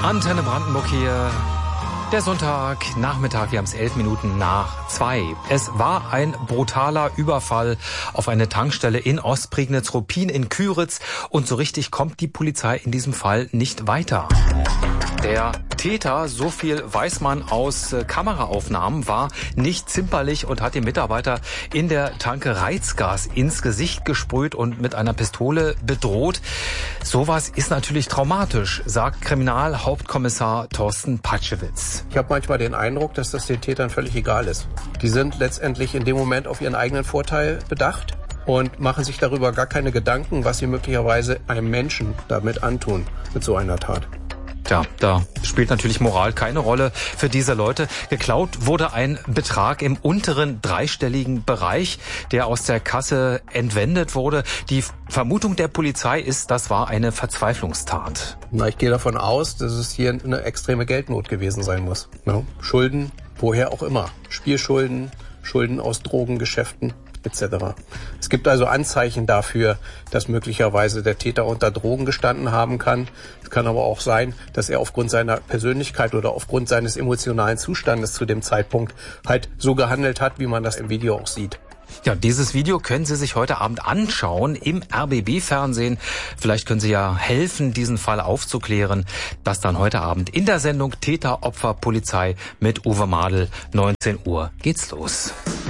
Antenne Brandenburg hier. Der Sonntagnachmittag, wir haben es 11 Minuten nach 2. Es war ein brutaler Überfall auf eine Tankstelle in Ostprignitz-Ruppin in Küritz und so richtig kommt die Polizei in diesem Fall nicht weiter. Der Täter, so viel weiß man aus Kameraaufnahmen, war nicht zimperlich und hat den Mitarbeiter in der Tanke Reizgas ins Gesicht gesprüht und mit einer Pistole bedroht. Sowas ist natürlich traumatisch, sagt Kriminalhauptkommissar Thorsten Patschewitz. Ich habe manchmal den Eindruck, dass das den Tätern völlig egal ist. Die sind letztendlich in dem Moment auf ihren eigenen Vorteil bedacht und machen sich darüber gar keine Gedanken, was sie möglicherweise einem Menschen damit antun, mit so einer Tat. Tja, da spielt natürlich Moral keine Rolle für diese Leute. Geklaut wurde ein Betrag im unteren dreistelligen Bereich, der aus der Kasse entwendet wurde. Die Vermutung der Polizei ist, das war eine Verzweiflungstat. Ich gehe davon aus, dass es hier eine extreme Geldnot gewesen sein muss. Ja, Schulden, woher auch immer. Spielschulden, Schulden aus Drogengeschäften etc. Es gibt also Anzeichen dafür, dass möglicherweise der Täter unter Drogen gestanden haben kann. Es kann aber auch sein, dass er aufgrund seiner Persönlichkeit oder aufgrund seines emotionalen Zustandes zu dem Zeitpunkt halt so gehandelt hat, wie man das im Video auch sieht. Ja, dieses Video können Sie sich heute Abend anschauen im RBB-Fernsehen. Vielleicht können Sie ja helfen, diesen Fall aufzuklären. Das dann heute Abend in der Sendung Täter, Opfer, Polizei mit Uwe Madel. 19 Uhr geht's los.